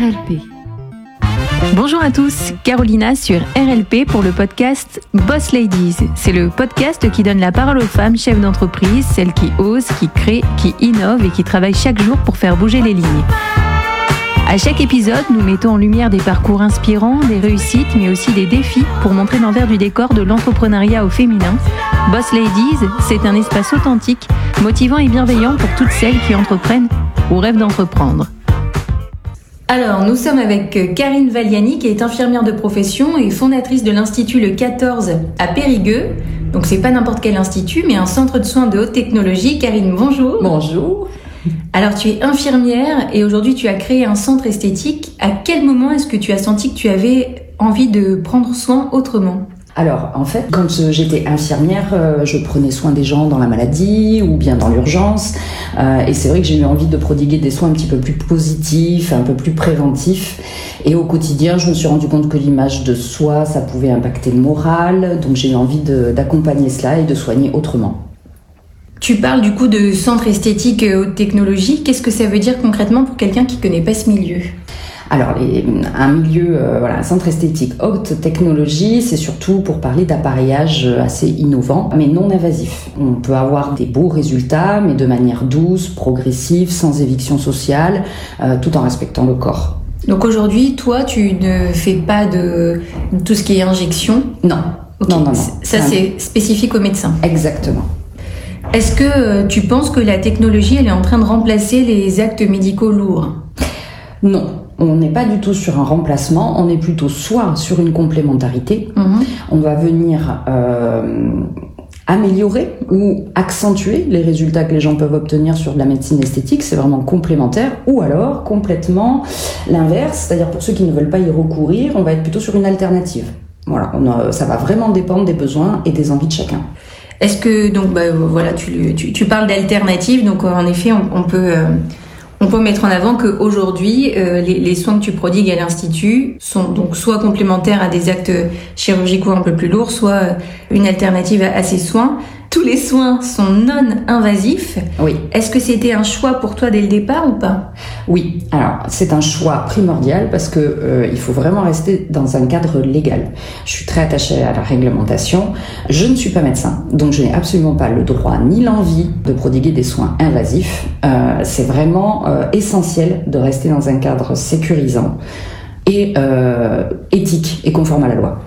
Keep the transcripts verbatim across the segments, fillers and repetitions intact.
R L P. Bonjour à tous, Carolina sur R L P pour le podcast Boss Ladies. C'est le podcast qui donne la parole aux femmes chefs d'entreprise, celles qui osent, qui créent, qui innovent et qui travaillent chaque jour pour faire bouger les lignes. À chaque épisode, nous mettons en lumière des parcours inspirants, des réussites, mais aussi des défis pour montrer l'envers du décor de l'entrepreneuriat au féminin. Boss Ladies, c'est un espace authentique, motivant et bienveillant pour toutes celles qui entreprennent ou rêvent d'entreprendre. Alors, nous sommes avec Karine Valiani, qui est infirmière de profession et fondatrice de l'Institut Le quatorze à Périgueux. Donc, c'est pas n'importe quel institut, mais un centre de soins de haute technologie. Karine, bonjour. Bonjour. Alors, tu es infirmière et aujourd'hui, tu as créé un centre esthétique. À quel moment est-ce que tu as senti que tu avais envie de prendre soin autrement ? Alors, en fait, quand j'étais infirmière, je prenais soin des gens dans la maladie ou bien dans l'urgence. Et c'est vrai que j'ai eu envie de prodiguer des soins un petit peu plus positifs, un peu plus préventifs. Et au quotidien, je me suis rendu compte que l'image de soi, ça pouvait impacter le moral. Donc, j'ai eu envie de, d'accompagner cela et de soigner autrement. Tu parles du coup de centre esthétique haute technologie. Qu'est-ce que ça veut dire concrètement pour quelqu'un qui ne connaît pas ce milieu ? Alors, les, un milieu, euh, voilà, un centre esthétique haute technologie, c'est surtout pour parler d'appareillage assez innovant, mais non invasif. On peut avoir des beaux résultats, mais de manière douce, progressive, sans éviction sociale, euh, tout en respectant le corps. Donc aujourd'hui, toi, tu ne fais pas de tout ce qui est injection ? Non. Okay. Non, non, non. Ça, c'est spécifique aux médecins ? Exactement. Est-ce que tu penses que la technologie, elle est en train de remplacer les actes médicaux lourds ? Non. On n'est pas du tout sur un remplacement, on est plutôt soit sur une complémentarité. Mmh. On va venir euh, améliorer ou accentuer les résultats que les gens peuvent obtenir sur de la médecine esthétique, c'est vraiment complémentaire, ou alors complètement l'inverse, c'est-à-dire pour ceux qui ne veulent pas y recourir, on va être plutôt sur une alternative. Voilà, on a, ça va vraiment dépendre des besoins et des envies de chacun. Est-ce que, donc bah, voilà, tu, tu, tu parles d'alternative, donc en effet on, on peut... Euh On peut mettre en avant qu'aujourd'hui, euh, les, les soins que tu prodigues à l'Institut sont donc soit complémentaires à des actes chirurgicaux un peu plus lourds, soit une alternative à, à ces soins. Tous les soins sont non-invasifs. Oui. Est-ce que c'était un choix pour toi dès le départ ou pas ? Oui. Alors, c'est un choix primordial parce que euh, il faut vraiment rester dans un cadre légal. Je suis très attachée à la réglementation. Je ne suis pas médecin, donc je n'ai absolument pas le droit ni l'envie de prodiguer des soins invasifs. Euh, c'est vraiment euh, essentiel de rester dans un cadre sécurisant et euh, éthique et conforme à la loi.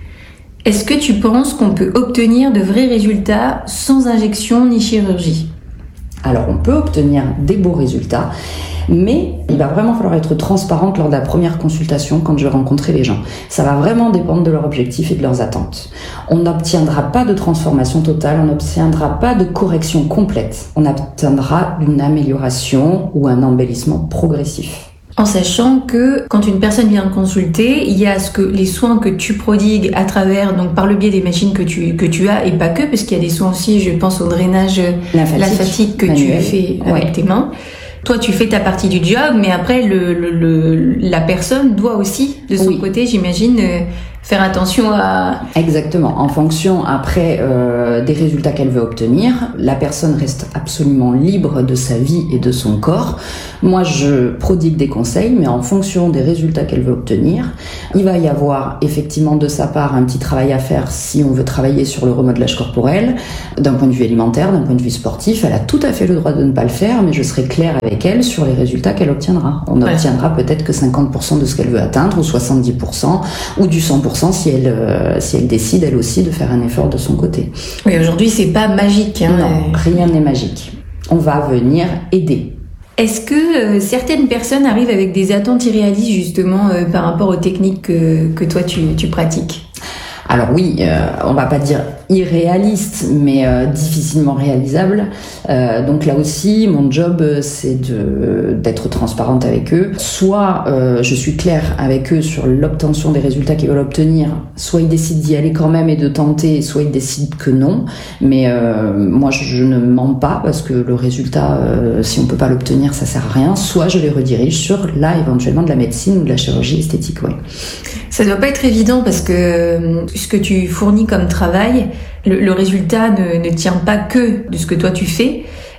Est-ce que tu penses qu'on peut obtenir de vrais résultats sans injection ni chirurgie ? Alors, on peut obtenir des beaux résultats, mais il va vraiment falloir être transparente lors de la première consultation quand je vais rencontrer les gens. Ça va vraiment dépendre de leurs objectifs et de leurs attentes. On n'obtiendra pas de transformation totale, on n'obtiendra pas de correction complète. On obtiendra une amélioration ou un embellissement progressif. En sachant que quand une personne vient te consulter, il y a ce que les soins que tu prodigues à travers, donc par le biais des machines que tu que tu as et pas que, parce qu'il y a des soins aussi, je pense au drainage lymphatique que manuel. Tu fais avec ouais. tes mains. Toi, tu fais ta partie du job, mais après, le, le, le la personne doit aussi, de son oui. côté, j'imagine, euh, faire attention à... Exactement. En fonction, après, euh, des résultats qu'elle veut obtenir, la personne reste absolument libre de sa vie et de son corps. Moi, je prodigue des conseils, mais en fonction des résultats qu'elle veut obtenir, il va y avoir effectivement de sa part un petit travail à faire si on veut travailler sur le remodelage corporel. D'un point de vue alimentaire, d'un point de vue sportif, elle a tout à fait le droit de ne pas le faire, mais je serai claire avec elle sur les résultats qu'elle obtiendra. On ouais. obtiendra peut-être que cinquante pour cent de ce qu'elle veut atteindre, ou soixante-dix pour cent, ou du cent pour cent si elle, euh, si elle décide elle aussi de faire un effort de son côté. Oui, aujourd'hui c'est pas magique. Hein, non, euh... rien n'est magique. On va venir aider. Est-ce que euh, certaines personnes arrivent avec des attentes irréalistes justement euh, par rapport aux techniques que, que toi tu, tu pratiques ? Alors oui, euh, on va pas dire irréaliste, mais euh, difficilement réalisable. Euh, donc là aussi, mon job, c'est de d'être transparente avec eux. Soit euh, je suis claire avec eux sur l'obtention des résultats qu'ils veulent obtenir, soit ils décident d'y aller quand même et de tenter, soit ils décident que non. Mais euh, moi, je, je ne mens pas parce que le résultat, euh, si on peut pas l'obtenir, ça sert à rien. Soit je les redirige sur là éventuellement de la médecine ou de la chirurgie esthétique. Oui. Ça doit pas être évident parce que ce que tu fournis comme travail, le, le résultat ne, ne tient pas que de ce que toi tu fais.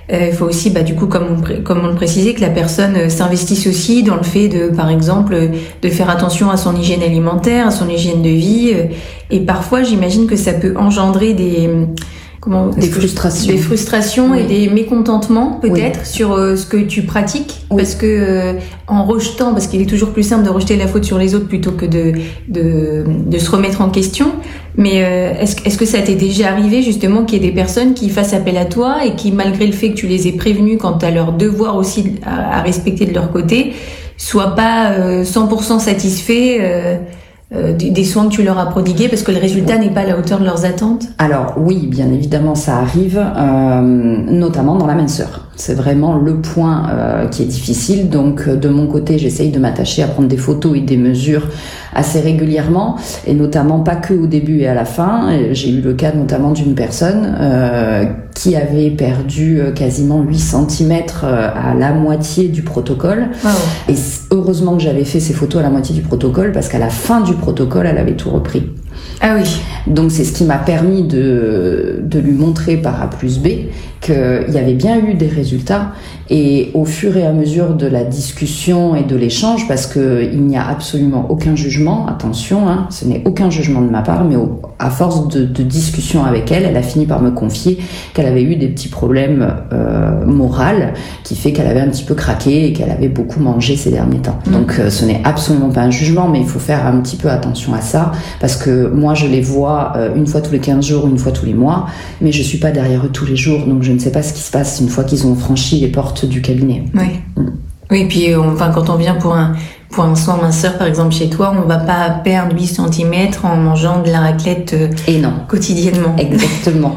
il faut aussi, bah, du coup, comme on, comme on le précisait, que la personne s'investisse aussi dans le fait de, par exemple, de faire attention à son hygiène alimentaire, à son hygiène de vie. Et parfois, j'imagine que ça peut engendrer des... Comment, des frustrations, des frustrations oui. et des mécontentements peut-être oui. sur euh, ce que tu pratiques oui. parce que euh, en rejetant, parce qu'il est toujours plus simple de rejeter la faute sur les autres plutôt que de de, de se remettre en question. Mais euh, est-ce, est-ce que ça t'est déjà arrivé justement qu'il y ait des personnes qui fassent appel à toi et qui, malgré le fait que tu les aies prévenus quant à leur devoir aussi à, à respecter de leur côté, soient pas euh, cent pour cent satisfaits euh, Euh, des soins que tu leur as prodigués parce que le résultat n'est pas à la hauteur de leurs attentes? Alors oui, bien évidemment, ça arrive, euh, notamment dans la minceur. C'est vraiment le point euh, qui est difficile. Donc de mon côté, j'essaye de m'attacher à prendre des photos et des mesures assez régulièrement, et notamment pas que au début et à la fin. J'ai eu le cas notamment d'une personne euh, qui avait perdu quasiment huit centimètres à la moitié du protocole. Wow. Et heureusement que j'avais fait ces photos à la moitié du protocole, parce qu'à la fin du protocole, elle avait tout repris. Ah oui. Donc c'est ce qui m'a permis de, de lui montrer par A plus B qu'il y avait bien eu des résultats, et au fur et à mesure de la discussion et de l'échange, parce qu'il n'y a absolument aucun jugement, attention, hein, ce n'est aucun jugement de ma part, mais au, à force de, de discussion avec elle, elle a fini par me confier qu'elle avait eu des petits problèmes euh, moraux qui fait qu'elle avait un petit peu craqué et qu'elle avait beaucoup mangé ces derniers temps. Mmh. Donc euh, ce n'est absolument pas un jugement, mais il faut faire un petit peu attention à ça, parce que moi je les vois euh, une fois tous les quinze jours, une fois tous les mois, mais je suis pas derrière eux tous les jours, donc je ne sais pas ce qui se passe une fois qu'ils ont franchi les portes du cabinet. Oui. Mmh. Oui, et puis on, enfin, quand on vient pour un, pour un soin minceur, par exemple chez toi, on va pas perdre huit centimètres en mangeant de la raclette euh, et non. quotidiennement. Exactement.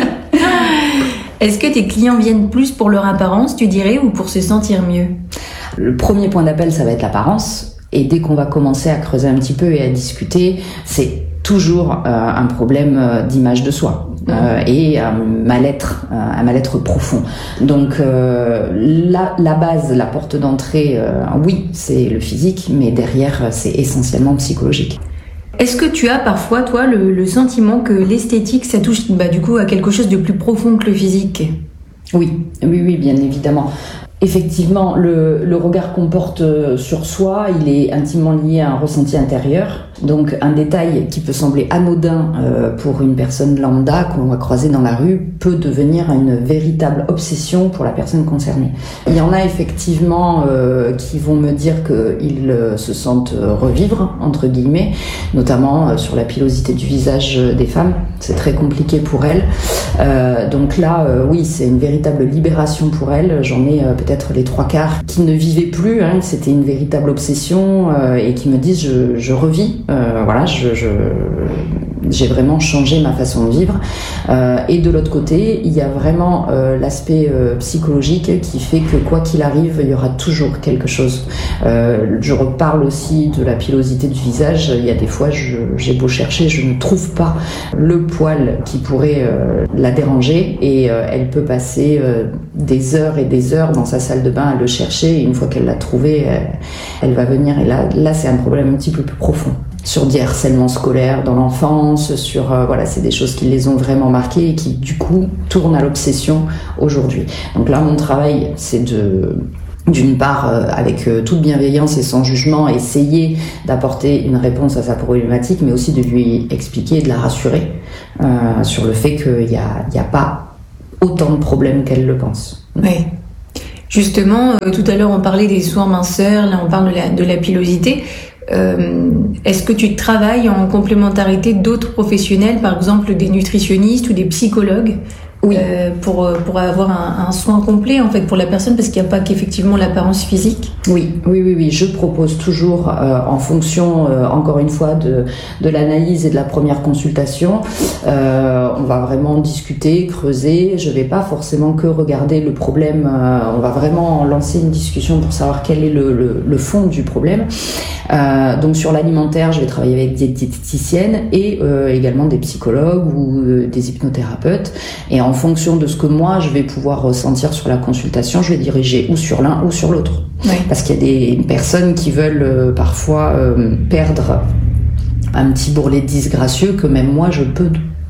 Est-ce que tes clients viennent plus pour leur apparence, tu dirais, ou pour se sentir mieux? Le premier point d'appel, ça va être l'apparence. Et dès qu'on va commencer à creuser un petit peu et à discuter, c'est toujours euh, un problème euh, d'image de soi. Euh, et un mal-être, euh, un mal-être profond. Donc euh, la, la base, la porte d'entrée, euh, oui, c'est le physique, mais derrière, c'est essentiellement psychologique. Est-ce que tu as parfois, toi, le, le sentiment que l'esthétique, ça touche bah, du coup à quelque chose de plus profond que le physique? Oui, oui, oui, bien évidemment. Effectivement, le, le regard qu'on porte sur soi, il est intimement lié à un ressenti intérieur. Donc un détail qui peut sembler anodin euh, pour une personne lambda qu'on va croiser dans la rue peut devenir une véritable obsession pour la personne concernée. Il y en a effectivement euh, qui vont me dire qu'ils euh, se sentent revivre, entre guillemets, notamment euh, sur la pilosité du visage des femmes. C'est très compliqué pour elles. Euh, donc là, euh, oui, c'est une véritable libération pour elles. J'en ai euh, peut-être les trois quarts qui ne vivaient plus, hein, c'était une véritable obsession euh, et qui me disent je, je revis. Euh, voilà, je, je, j'ai vraiment changé ma façon de vivre. Euh, et de l'autre côté, il y a vraiment euh, l'aspect euh, psychologique qui fait que quoi qu'il arrive, il y aura toujours quelque chose. Euh, je reparle aussi de la pilosité du visage. Il y a des fois, je, j'ai beau chercher, je ne trouve pas le poil qui pourrait euh, la déranger, et euh, elle peut passer euh, des heures et des heures dans sa salle de bain à le chercher, et une fois qu'elle l'a trouvé, elle, elle va venir, et là, là c'est un problème un petit peu plus profond. Sur du harcèlement scolaire dans l'enfance, sur euh, voilà, c'est des choses qui les ont vraiment marquées et qui du coup tournent à l'obsession aujourd'hui. Donc là, mon travail, c'est de d'une part, euh, avec euh, toute bienveillance et sans jugement, essayer d'apporter une réponse à sa problématique, mais aussi de lui expliquer et de la rassurer euh, sur le fait qu'il n'y a, il y a pas autant de problèmes qu'elle le pense. Oui. Justement, euh, tout à l'heure on parlait des soins minceurs, là on parle de la, de la pilosité. Euh, est-ce que tu travailles en complémentarité d'autres professionnels, par exemple des nutritionnistes ou des psychologues? Oui. Euh, pour, pour avoir un, un soin complet en fait pour la personne, parce qu'il n'y a pas qu'effectivement l'apparence physique. Oui, oui, oui, oui. Je propose toujours euh, en fonction, euh, encore une fois, de, de l'analyse et de la première consultation. Euh, on va vraiment discuter, creuser. Je vais pas forcément que regarder le problème. Euh, on va vraiment lancer une discussion pour savoir quel est le, le, le fond du problème. Euh, donc sur l'alimentaire, je vais travailler avec des diététiciennes et euh, également des psychologues ou euh, des hypnothérapeutes. Et en fonction de ce que moi je vais pouvoir ressentir sur la consultation, je vais diriger ou sur l'un ou sur l'autre. Oui. Parce qu'il y a des personnes qui veulent euh, parfois euh, perdre un petit bourrelet disgracieux que même moi je peux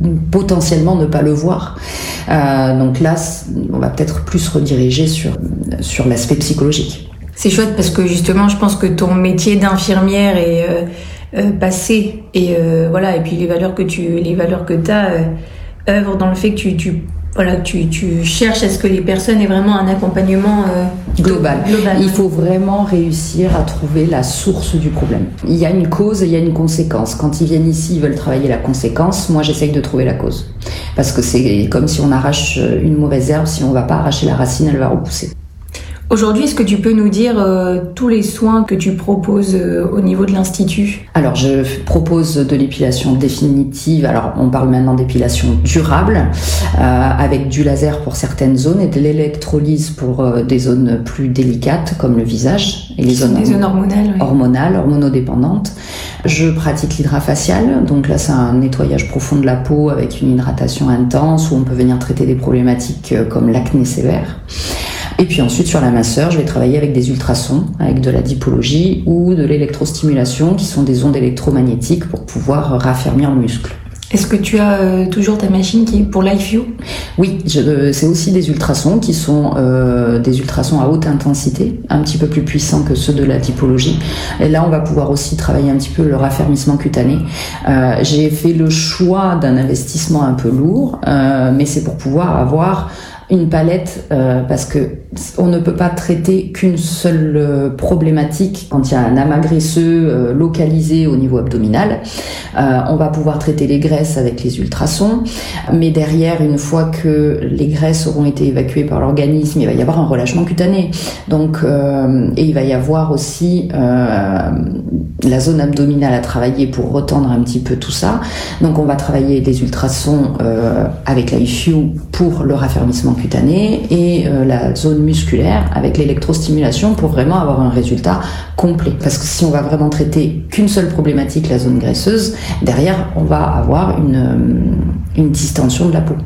potentiellement ne pas le voir. Euh, donc là, on va peut-être plus rediriger sur, sur l'aspect psychologique. C'est chouette parce que justement, je pense que ton métier d'infirmière est euh, euh, passé et euh, voilà, et puis les valeurs que tu, les valeurs que t'as euh, œuvrent dans le fait que tu, tu Voilà, tu, tu cherches à ce que les personnes aient vraiment un accompagnement euh, global. global. Il faut vraiment réussir à trouver la source du problème. Il y a une cause et il y a une conséquence. Quand ils viennent ici, ils veulent travailler la conséquence. Moi, j'essaye de trouver la cause. Parce que c'est comme si on arrache une mauvaise herbe. Si on ne va pas arracher la racine, elle va repousser. Aujourd'hui, est-ce que tu peux nous dire euh, tous les soins que tu proposes euh, au niveau de l'Institut ? Alors, je propose de l'épilation définitive. Alors, on parle maintenant d'épilation durable, euh, avec du laser pour certaines zones et de l'électrolyse pour euh, des zones plus délicates, comme le visage et les zones, des zones hormonales, oui. hormonales, hormonodépendantes. Je pratique l'hydrafacial. Donc là, c'est un nettoyage profond de la peau avec une hydratation intense où on peut venir traiter des problématiques euh, comme l'acné sévère. Et puis ensuite, sur la minceur, je vais travailler avec des ultrasons, avec de la dipologie ou de l'électrostimulation, qui sont des ondes électromagnétiques pour pouvoir raffermir le muscle. Est-ce que tu as euh, toujours ta machine qui est pour l'IFU ? Oui, je, c'est aussi des ultrasons qui sont euh, des ultrasons à haute intensité, un petit peu plus puissants que ceux de la dipologie. Et là, on va pouvoir aussi travailler un petit peu le raffermissement cutané. Euh, j'ai fait le choix d'un investissement un peu lourd, euh, mais c'est pour pouvoir avoir une palette euh, parce que on ne peut pas traiter qu'une seule euh, problématique quand il y a un amas graisseux euh, localisé au niveau abdominal. Euh, on va pouvoir traiter les graisses avec les ultrasons, mais derrière, une fois que les graisses auront été évacuées par l'organisme, il va y avoir un relâchement cutané. Donc, euh, et il va y avoir aussi euh, la zone abdominale à travailler pour retendre un petit peu tout ça. Donc, on va travailler des ultrasons euh, avec l'IFU pour le raffermissement cutané et euh, la zone musculaire avec l'électrostimulation pour vraiment avoir un résultat complet. Parce que si on va vraiment traiter qu'une seule problématique, la zone graisseuse, derrière on va avoir une, une distension de la peau.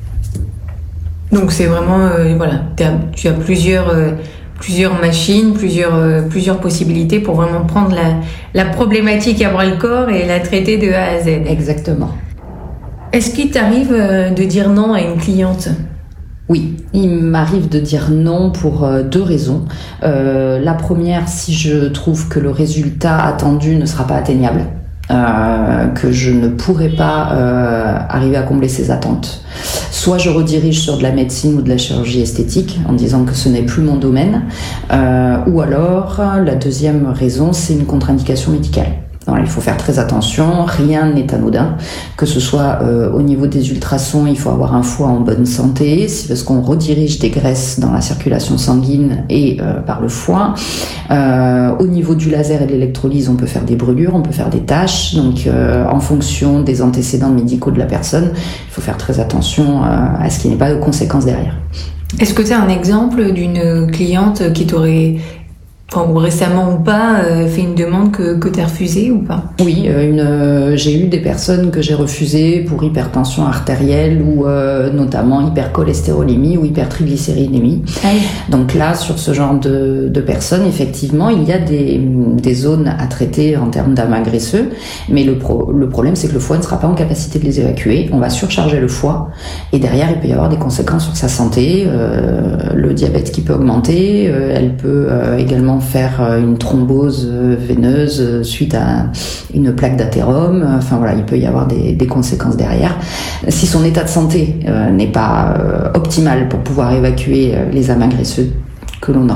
Donc c'est vraiment, euh, voilà, tu as plusieurs, euh, plusieurs machines, plusieurs, euh, plusieurs possibilités pour vraiment prendre la, la problématique à bras le corps et la traiter de A à Z. Exactement. Est-ce qu'il t'arrive de dire non à une cliente ? Oui, il m'arrive de dire non pour euh, deux raisons. Euh, la première, si je trouve que le résultat attendu ne sera pas atteignable, euh, que je ne pourrai pas euh, arriver à combler ses attentes. Soit je redirige sur de la médecine ou de la chirurgie esthétique en disant que ce n'est plus mon domaine, euh, ou alors la deuxième raison, c'est une contre-indication médicale. Alors, il faut faire très attention, rien n'est anodin, que ce soit euh, au niveau des ultrasons, il faut avoir un foie en bonne santé, c'est parce qu'on redirige des graisses dans la circulation sanguine et euh, par le foie. Euh, au niveau du laser et de l'électrolyse, on peut faire des brûlures, on peut faire des taches, donc euh, en fonction des antécédents médicaux de la personne, il faut faire très attention euh, à ce qu'il n'y ait pas de conséquences derrière. Est-ce que tu as un exemple d'une cliente qui t'aurait... Enfin, ou récemment ou pas, euh, fait une demande que, que tu as refusée ou pas ? Oui, euh, une, euh, j'ai eu des personnes que j'ai refusées pour hypertension artérielle ou euh, notamment hypercholestérolémie ou hypertriglycéridémie. Ah oui. Donc là, sur ce genre de, de personnes, effectivement, il y a des, des zones à traiter en termes d'amas graisseux, mais le, pro, le problème, c'est que le foie ne sera pas en capacité de les évacuer. On va surcharger le foie et derrière, il peut y avoir des conséquences sur sa santé, euh, le diabète qui peut augmenter, euh, elle peut euh, également faire une thrombose veineuse suite à une plaque d'athérome. Enfin voilà, il peut y avoir des, des conséquences derrière. Si son état de santé euh, n'est pas euh, optimal pour pouvoir évacuer les amas graisseux que l'on a